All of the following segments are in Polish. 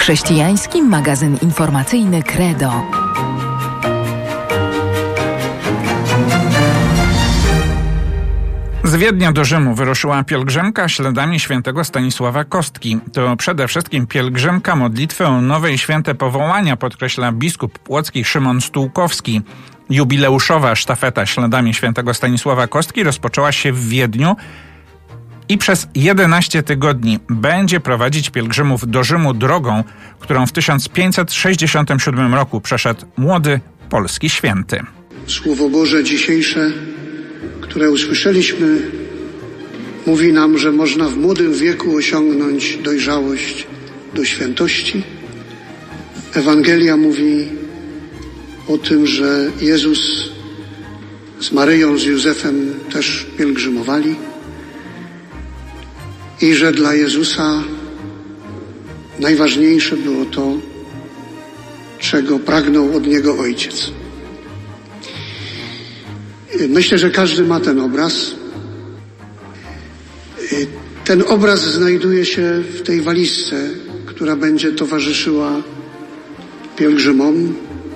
Chrześcijański magazyn informacyjny Credo. Z Wiednia do Rzymu wyruszyła pielgrzymka śladami świętego Stanisława Kostki. To przede wszystkim pielgrzymka modlitwy o nowe i święte powołania, podkreśla biskup płocki Szymon Stułkowski. Jubileuszowa sztafeta śladami świętego Stanisława Kostki rozpoczęła się w Wiedniu i przez 11 tygodni będzie prowadzić pielgrzymów do Rzymu drogą, którą w 1567 roku przeszedł młody polski święty. Słowo Boże dzisiejsze, które usłyszeliśmy, mówi nam, że można w młodym wieku osiągnąć dojrzałość do świętości. Ewangelia mówi o tym, że Jezus z Maryją, z Józefem też pielgrzymowali i że dla Jezusa najważniejsze było to, czego pragnął od Niego Ojciec. Myślę, że każdy ma ten obraz. Ten obraz znajduje się w tej walizce, która będzie towarzyszyła pielgrzymom.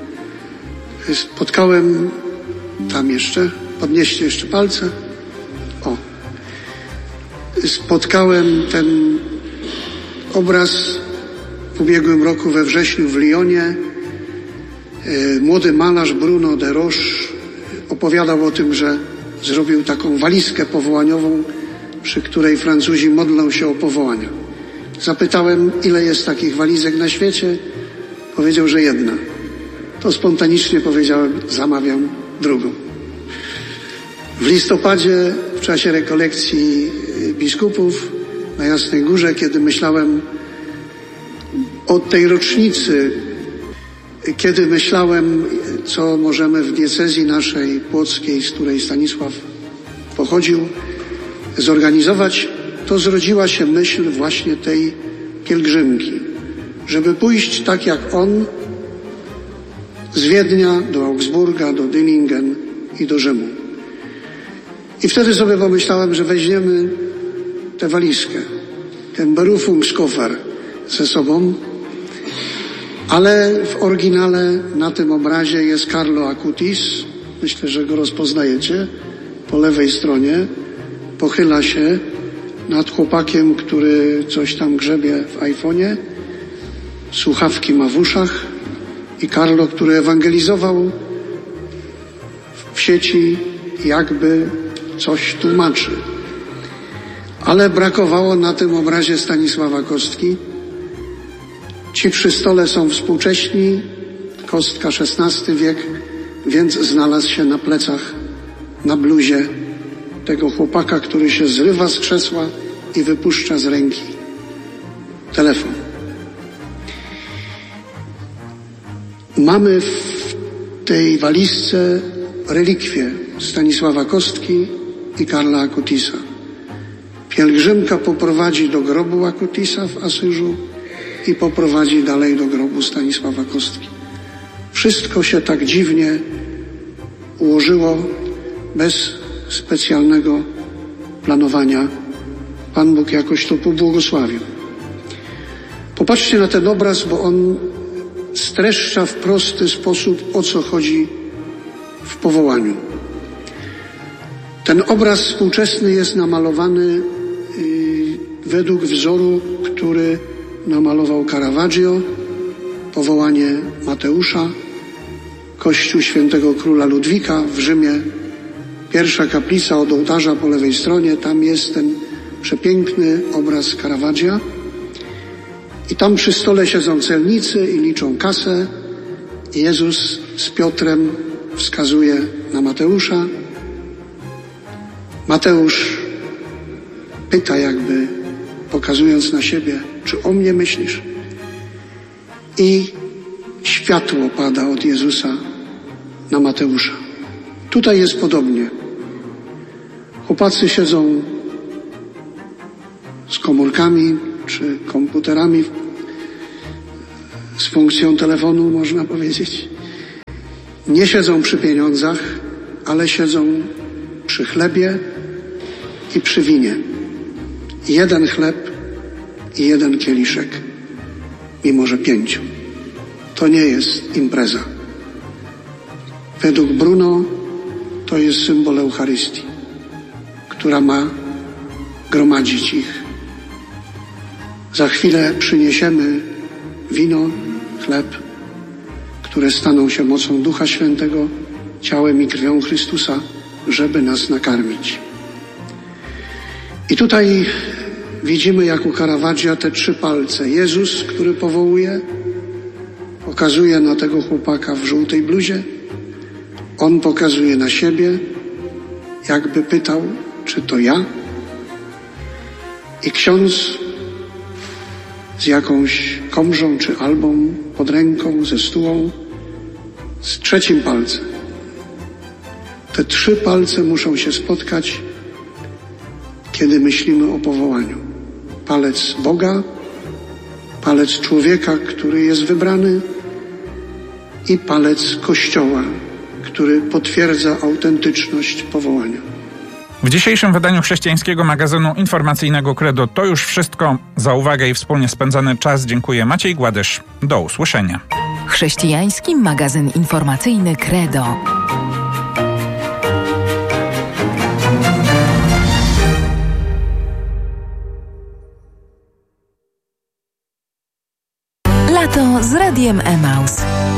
Spotkałem tam jeszcze, podnieście jeszcze palce. O. Spotkałem ten obraz w ubiegłym roku we wrześniu w Lyonie. Młody malarz Bruno de Roche opowiadał o tym, że zrobił taką walizkę powołaniową, przy której Francuzi modlą się o powołania. Zapytałem, ile jest takich walizek na świecie. Powiedział, że jedna. To spontanicznie powiedziałem, zamawiam drugą. W listopadzie, w czasie rekolekcji biskupów na Jasnej Górze, kiedy myślałem o tej rocznicy, kiedy myślałem, co możemy w diecezji naszej płockiej, z której Stanisław pochodził, zorganizować, to zrodziła się myśl właśnie tej pielgrzymki, żeby pójść tak jak on z Wiednia do Augsburga, do Dillingen i do Rzymu. I wtedy sobie pomyślałem, że weźmiemy tę walizkę, ten Berufungskoffer ze sobą, ale w oryginale na tym obrazie jest Carlo Acutis. Myślę, że go rozpoznajecie. Po lewej stronie pochyla się nad chłopakiem, który coś tam grzebie w iPhonie. Słuchawki ma w uszach. I Carlo, który ewangelizował w sieci, jakby coś tłumaczy. Ale brakowało na tym obrazie Stanisława Kostki. Ci przy stole są współcześni, Kostka XVI wiek, więc znalazł się na plecach, na bluzie tego chłopaka, który się zrywa z krzesła i wypuszcza z ręki telefon. Mamy w tej walizce relikwie Stanisława Kostki i Karla Acutisa. Pielgrzymka poprowadzi do grobu Acutisa w Asyżu i poprowadzi dalej do grobu Stanisława Kostki. Wszystko się tak dziwnie ułożyło, bez specjalnego planowania. Pan Bóg jakoś to pobłogosławił. Popatrzcie na ten obraz, bo on streszcza w prosty sposób, o co chodzi w powołaniu. Ten obraz współczesny jest namalowany według wzoru, który namalował Caravaggio, powołanie Mateusza, kościół świętego króla Ludwika w Rzymie, pierwsza kaplica od ołtarza po lewej stronie, tam jest ten przepiękny obraz Caravaggia i tam przy stole siedzą celnicy i liczą kasę. Jezus z Piotrem wskazuje na Mateusza. Mateusz pyta jakby, pokazując na siebie, czy o mnie myślisz? I światło pada od Jezusa na Mateusza. Tutaj jest podobnie. Chłopacy siedzą z komórkami czy komputerami z funkcją telefonu, można powiedzieć. Nie siedzą przy pieniądzach, ale siedzą przy chlebie i przy winie. Jeden chleb i jeden kieliszek. mimo że 5. To nie jest impreza. Według Bruno to jest symbol Eucharystii, która ma gromadzić ich. Za chwilę przyniesiemy wino, chleb, które staną się mocą Ducha Świętego, ciałem i krwią Chrystusa, żeby nas nakarmić. I tutaj widzimy, jak u Caravaggia, te 3 palce. Jezus, który powołuje, pokazuje na tego chłopaka w żółtej bluzie. On pokazuje na siebie, jakby pytał, czy to ja? I ksiądz z jakąś komrzą czy albą pod ręką, ze stułą, z 3 palcem. Te 3 palce muszą się spotkać, kiedy myślimy o powołaniu. Palec Boga, palec człowieka, który jest wybrany, i palec Kościoła, który potwierdza autentyczność powołania. W dzisiejszym wydaniu chrześcijańskiego magazynu informacyjnego Credo to już wszystko. Za uwagę i wspólnie spędzany czas dziękuję. Maciej Gładysz. Do usłyszenia. Chrześcijański magazyn informacyjny Credo. Lato z Radiem Emaus.